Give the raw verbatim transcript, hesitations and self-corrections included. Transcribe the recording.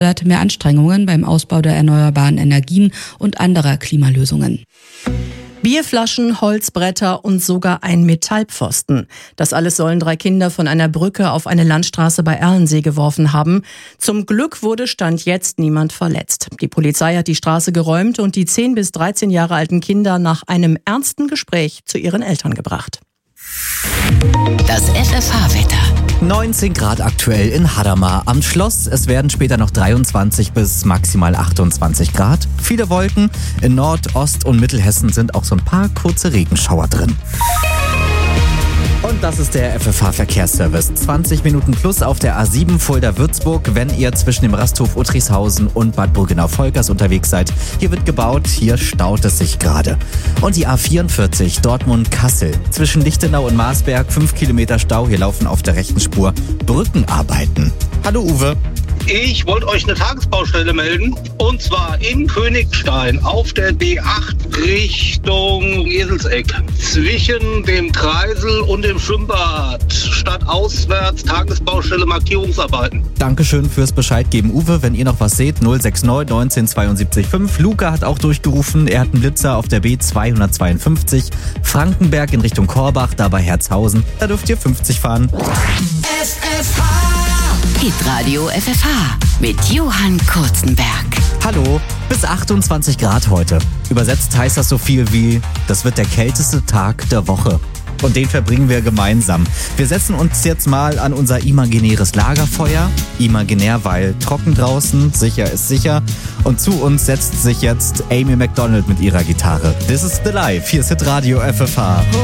mehr Anstrengungen beim Ausbau der erneuerbaren Energien und anderer Klimalösungen. Bierflaschen, Holzbretter und sogar ein Metallpfosten. Das alles sollen drei Kinder von einer Brücke auf eine Landstraße bei Erlensee geworfen haben. Zum Glück wurde Stand jetzt niemand verletzt. Die Polizei hat die Straße geräumt und die zehn bis dreizehn Jahre alten Kinder nach einem ernsten Gespräch zu ihren Eltern gebracht. Das F F H-Wetter. neunzehn Grad aktuell in Hadamar am Schloss. Es werden später noch dreiundzwanzig bis maximal achtundzwanzig Grad. Viele Wolken. In Nord-, Ost- und Mittelhessen sind auch so ein paar kurze Regenschauer drin. Und das ist der F F H-Verkehrsservice. zwanzig Minuten plus auf der A sieben Fulda-Würzburg, wenn ihr zwischen dem Rasthof Uttrichshausen und Bad Burgenau-Volkers unterwegs seid. Hier wird gebaut, hier staut es sich gerade. Und die A vierundvierzig Dortmund-Kassel. Zwischen Lichtenau und Marsberg fünf Kilometer Stau. Hier laufen auf der rechten Spur Brückenarbeiten. Hallo Uwe. Ich wollte euch eine Tagesbaustelle melden, und zwar in Königstein auf der B acht Richtung Eselseck. Zwischen dem Kreisel und dem Schwimmbad stadtauswärts Tagesbaustelle Markierungsarbeiten. Dankeschön fürs Bescheid geben, Uwe. Wenn ihr noch was seht, null sechs neun neunzehn zweiundsiebzig fünf. Luca hat auch durchgerufen, er hat einen Blitzer auf der B zweihundertzweiundfünfzig. Frankenberg in Richtung Korbach, da bei Herzhausen. Da dürft ihr fünfzig fahren. F F H. Hitradio F F H mit Johann Kurzenberg. Hallo, bis achtundzwanzig Grad heute. Übersetzt heißt das so viel wie, das wird der kälteste Tag der Woche. Und den verbringen wir gemeinsam. Wir setzen uns jetzt mal an unser imaginäres Lagerfeuer. Imaginär, weil trocken draußen, sicher ist sicher. Und zu uns setzt sich jetzt Amy Macdonald mit ihrer Gitarre. This is the Life. Hier ist Hitradio F F H.